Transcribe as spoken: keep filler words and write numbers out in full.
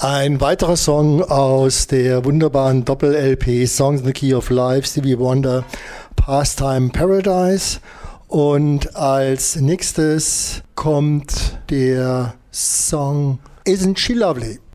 Ein weiterer Song aus der wunderbaren Doppel-L P Songs in the Key of Life, Stevie Wonder, Pastime Paradise. Und als nächstes kommt der Song Isn't She Lovely?